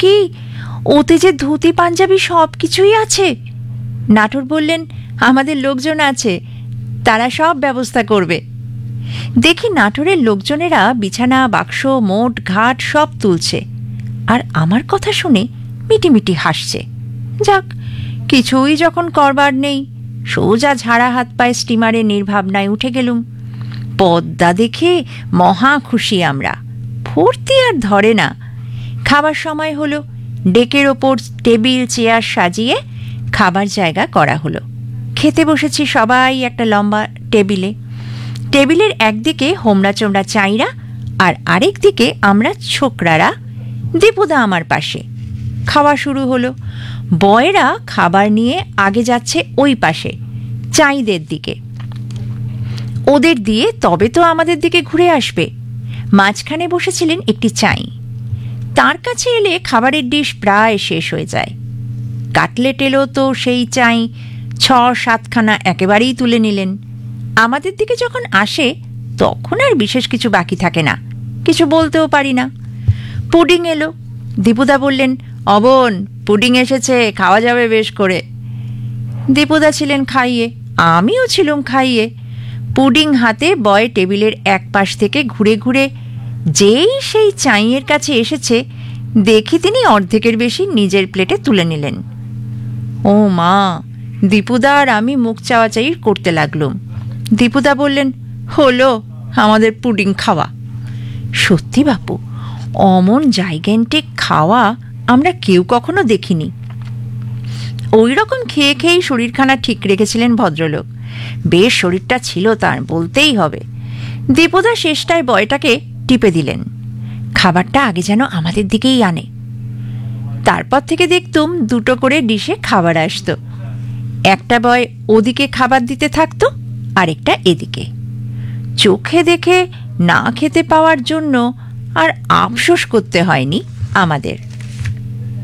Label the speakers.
Speaker 1: দেখি ওতে যে ধুতি পাঞ্জাবি সব কিছুই আছে। নাটোর বললেন, আমাদের লোকজন আছে, তারা সব ব্যবস্থা করবে। দেখি নাটোরের লোকজনেরা বিছানা, বাক্স, মোট ঘাট সব তুলছে, আর আমার কথা শুনে মিটিমিটি হাসছে। যাক, কিছুই যখন করবার নেই, সোজা ঝাড়া হাত পায়ে স্টিমারে নির্ভাবনায় উঠে গেলুম। পদ্মা দেখে মহা খুশি আমরা, ফুর্তি আর ধরে না। খাবার সময় হলো, ডেকের ওপর টেবিল চেয়ার সাজিয়ে খাবার জায়গা করা হলো। খেতে বসেছি সবাই একটা লম্বা টেবিলে। টেবিলের একদিকে হোমরা চোমরা চাইরা, আর আরেক দিকে আমরা ছোকরারা, দীপুদা আমার পাশে। খাওয়া শুরু হলো। বয়েরা খাবার নিয়ে আগে যাচ্ছে ওই পাশে চাইদের দিকে, ওদের দিয়ে তবে তো আমাদের দিকে ঘুরে আসবে। মাঝখানে বসেছিলেন একটি চাই, তার কাছে এলে খাবারের ডিশ প্রায় শেষ হয়ে যায়। কাটলেট এলো তো সেই চাই 6-7খানা একেবারেই তুলে নিলেন। আমাদের দিকে যখন আসে তখন আর বিশেষ কিছু বাকি থাকে না, কিছু বলতেও পারি না। পুডিং এলো। দীপুদা বললেন, অবন পুডিং এসেছে, খাওয়া যাবে বেশ করে। দীপুদা ছিলেন খাইয়ে, আমিও ছিলুম খাইয়ে। পুডিং হাতে বয় টেবিলের এক পাশ থেকে ঘুরে ঘুরে যেই সেই চাইয়ের কাছে এসেছে, দেখি তিনি অর্ধেকের বেশি নিজের প্লেটে তুলে নিলেন। ও মা! দীপুদা আর আমি মুখ চাওয়াচাই করতে লাগলুম। দীপুদা বললেন, হলো আমাদের পুডিং খাওয়া। সত্যি বাপু, অমন জাইগ্যান্টিক খাওয়া আমরা কেউ কখনো দেখিনি। ওই রকম খেয়ে খেয়েই শরীরখানা ঠিক রেখেছিলেন ভদ্রলোক। বেশ শরীরটা ছিল তার, বলতেই হবে। দীপুদা শেষটায় বয়টাকে টিপে দিলেন, খাবারটা আগে যেন আমাদের দিকেই আনে। তারপর থেকে দেখতুম দুটো করে ডিশে খাবার আসতো। একটা বয় ওদিকে খাবার দিতে থাকতো, আরেকটা এদিকে। চোখে দেখে না খেতে পাওয়ার জন্য আর আফসোস করতে হয়নি আমাদের।